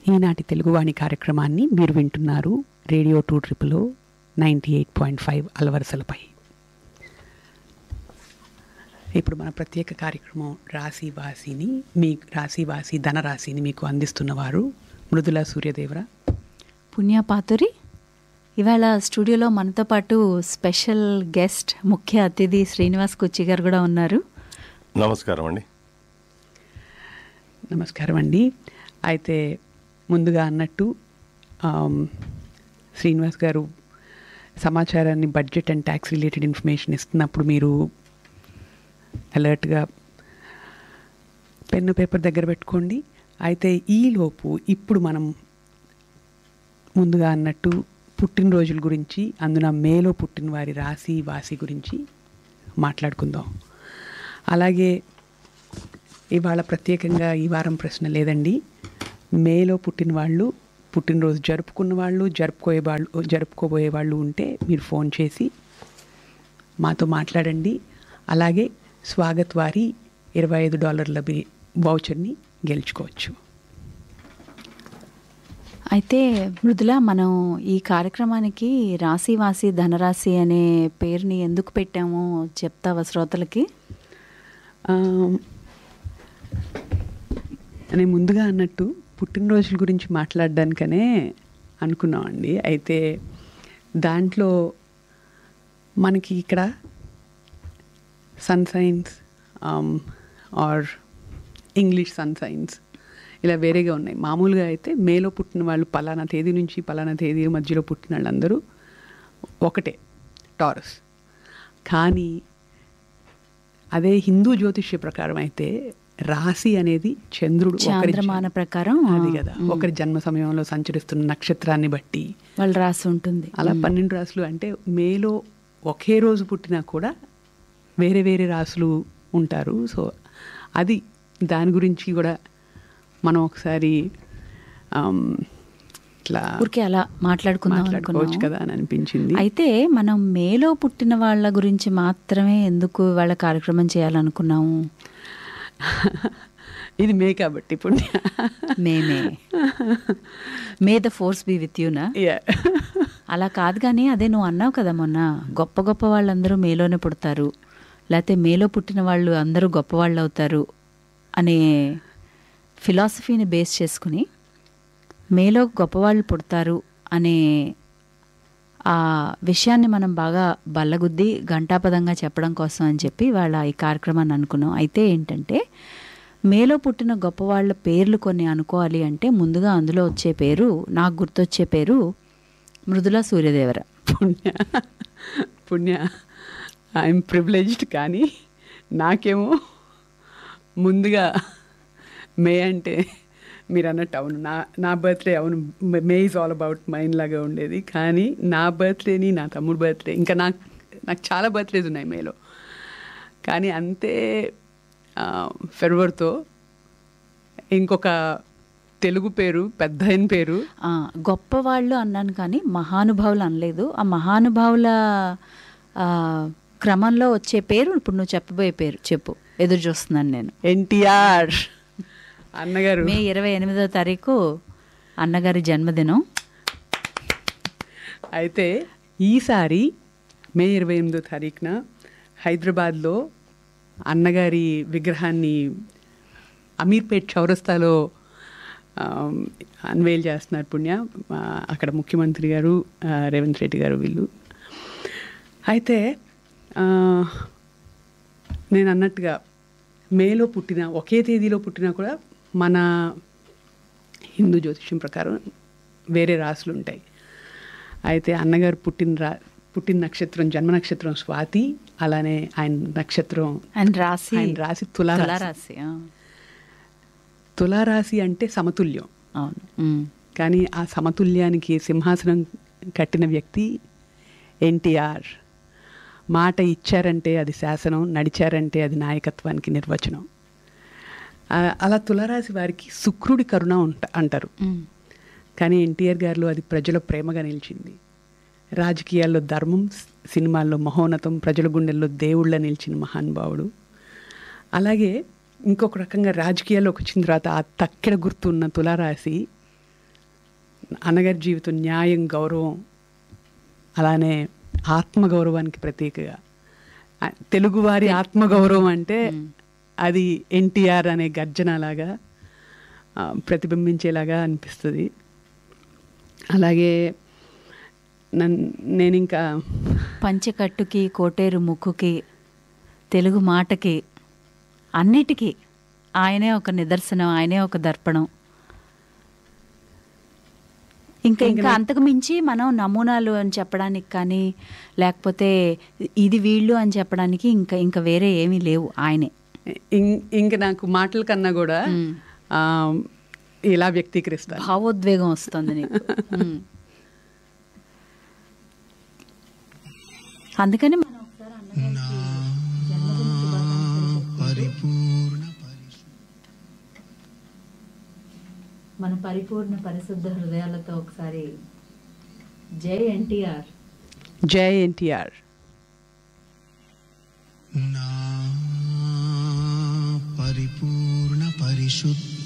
ఈనాటి తెలుగువాణి కార్యక్రమాన్ని మీరు వింటున్నారు రేడియో 2 98.5 అలవరసలపై. ఇప్పుడు మన ప్రత్యేక కార్యక్రమం రాశివాసి ధనరాశిని మీకు అందిస్తున్నవారు మృదుల సూర్యదేవర, పుణ్యపాతురి. ఇవాళ స్టూడియోలో మనతో పాటు స్పెషల్ గెస్ట్, ముఖ్య అతిథి శ్రీనివాస్ కుచ్చి గారు కూడా ఉన్నారు. నమస్కారం అండి. అయితే ముందుగా అన్నట్టు శ్రీనివాస్ గారు సమాచారాన్ని, budget and tax related information ఇస్తున్నప్పుడు మీరు అలర్ట్గా పెన్ను పేపర్ దగ్గర పెట్టుకోండి. అయితే ఈలోపు ఇప్పుడు మనం ముందుగా అన్నట్టు పుట్టినరోజుల గురించి, అందున మేలో పుట్టిన వారి రాశి గురించి మాట్లాడుకుందాం. అలాగే ఇవాళ ప్రత్యేకంగా ఈ వారం ప్రశ్న లేదండి. మేలో పుట్టిన వాళ్ళు, పుట్టినరోజు జరుపుకున్న వాళ్ళు, జరుపుకోబోయే వాళ్ళు ఉంటే మీరు ఫోన్ చేసి మాతో మాట్లాడండి. అలాగే స్వాగత్ వారి $25 వౌచర్ని గెలుచుకోవచ్చు. అయితే మృదుల, మనం ఈ కార్యక్రమానికి రాశివాసి ధనరాశి అనే పేరుని ఎందుకు పెట్టామో చెప్తావా శ్రోతలకి? నేను ముందుగా అన్నట్టు పుట్టినరోజుల గురించి మాట్లాడడానికనే అనుకున్నామండి. అయితే దాంట్లో మనకి ఇక్కడ sun science or English sun science ఇలా వేరేగా ఉన్నాయి. మామూలుగా అయితే మేలో పుట్టిన వాళ్ళు పలానా తేదీ నుంచి పలానా తేదీ మధ్యలో పుట్టిన వాళ్ళందరూ ఒకటే, టారస్. కానీ అదే హిందూ జ్యోతిష్య ప్రకారం అయితే రాశి అనేది చంద్రుడు చంద్రమాన ప్రకారం అది కదా, ఒకరి జన్మ సమయంలో సంచరిస్తున్న నక్షత్రాన్ని బట్టి వాళ్ళ రాశి ఉంటుంది. అలా 12 రాశులు. అంటే మేలో ఒకే రోజు పుట్టినా కూడా వేరే వేరే రాశులు ఉంటారు. సో అది దాని గురించి కూడా మనం ఒకసారి ఇట్లా ఊరికే అలా మాట్లాడుకోవచ్చు కదా అని అనిపించింది. అయితే మనం మేలో పుట్టిన వాళ్ళ గురించి మాత్రమే ఎందుకు వాళ్ళ కార్యక్రమం చేయాలనుకున్నాము? ఇది మే కాబట్టి పుణ్య, may the force be with యూనా. అలా కాదు, కానీ అదే నువ్వు అన్నావు కదా మొన్న, గొప్ప గొప్ప వాళ్ళందరూ మేలోనే పుడతారు, లేకపోతే మేలో పుట్టిన వాళ్ళు అందరూ గొప్పవాళ్ళు అవుతారు అనే ఫిలాసఫీని బేస్ చేసుకుని మేలో గొప్పవాళ్ళు పుడతారు అనే ఆ విషయాన్ని మనం బాగా బల్లగుద్ది ఘంటాపదంగా చెప్పడం కోసం అని చెప్పి వాళ్ళ ఈ కార్యక్రమాన్ని అనుకున్నాం. అయితే ఏంటంటే, మేలో పుట్టిన గొప్పవాళ్ళ పేర్లు కొన్ని అనుకోవాలి అంటే ముందుగా అందులో వచ్చే పేరు, నాకు గుర్తొచ్చే పేరు మృదుల సూర్యదేవర. పుణ్య ఐఎమ్ ప్రివిలేజ్డ్, కానీ నాకేమో ముందుగా మే అంటే మీరు అన్నట్టు అవును, నా బర్త్డే అవును, మే ఈజ్ ఆల్ అబౌట్ మైన్ లాగా ఉండేది. కానీ నా బర్త్డేని, నా తమ్ముడు బర్త్డే, ఇంకా నాకు చాలా బర్త్డేస్ ఉన్నాయి మేలో, కానీ అంతే ఫెబ్రవరితో ఇంకొక తెలుగు పేరు, పెద్ద ఆయన పేరు. గొప్పవాళ్ళు అన్నాను కానీ మహానుభావులు అనలేదు. ఆ మహానుభావుల క్రమంలో వచ్చే పేరు ఇప్పుడు నువ్వు చెప్పబోయే పేరు చెప్పు, ఎదురు చూస్తున్నాను నేను. ఎన్టీఆర్ అన్నగారు. మే 28వ తారీఖు అన్నగారి జన్మదినం. అయితే ఈసారి మే 28వ తారీఖున హైదరాబాద్లో అన్నగారి విగ్రహాన్ని అమీర్పేట్ చౌరస్తాలో అన్వేల్ చేస్తున్నారు పుణ్య. అక్కడ ముఖ్యమంత్రి గారు, రేవంత్ రెడ్డి గారు వీళ్ళు. అయితే నేను అన్నట్టుగా మేలో పుట్టిన, ఒకే తేదీలో పుట్టినా కూడా మన హిందూ జ్యోతిష్యం ప్రకారం వేరే రాశులు ఉంటాయి. అయితే అన్నగారు పుట్టిన నక్షత్రం, జన్మ నక్షత్రం స్వాతి. అలానే ఆయన నక్షత్రం, ఆయన రాశి తులారాశి. తులారాశి అంటే సమతుల్యం. అవును. కానీ ఆ సమతుల్యానికి సింహాసనం కట్టిన వ్యక్తి ఎన్టీఆర్. మాట ఇచ్చారంటే అది శాసనం, నడిచారంటే అది నాయకత్వానికి నిర్వచనం. అలా తులారాశి వారికి శుక్రుడి కరుణ అంటారు. కానీ ఎన్టీఆర్ గారిలో అది ప్రజల ప్రేమగా నిలిచింది. రాజకీయాల్లో ధర్మం, సినిమాల్లో మహోన్నతం, ప్రజల గుండెల్లో దేవుళ్ళ నిలిచిన మహానుభావుడు. అలాగే ఇంకొక రకంగా రాజకీయాల్లోకి వచ్చిన తర్వాత ఆ తక్కెడ గుర్తున్న తులారాశి అన్నగారి జీవితం న్యాయం, గౌరవం, అలానే ఆత్మగౌరవానికి ప్రతీకగా. తెలుగువారి ఆత్మగౌరవం అంటే అది ఎన్టీఆర్ అనే గర్జనలాగా ప్రతిబింబించేలాగా అనిపిస్తుంది. అలాగే నేను ఇంకా పంచెకట్టుకి, కోటేరు ముక్కుకి, తెలుగు మాటకి, అన్నిటికీ ఆయనే ఒక నిదర్శనం, ఆయనే ఒక దర్పణం. ఇంకా అంతకు మించి మనం నమూనాలు అని చెప్పడానికి కానీ, లేకపోతే ఇది వీళ్ళు అని చెప్పడానికి ఇంకా వేరే ఏమీ లేవు. ఆయనే ఇంకా నాకు మాటల కన్నా కూడా ఇలా వ్యక్తీకరిస్తారు. భావోద్వేగం వస్తుంది నీకు. అందుకని మనం మన పరిపూర్ణ పరిశుద్ధ హృదయాలతో ఒకసారి జై ఎన్టీఆర్, జై ఎన్టీఆర్. పరిపూర్ణ పరిశుద్ధ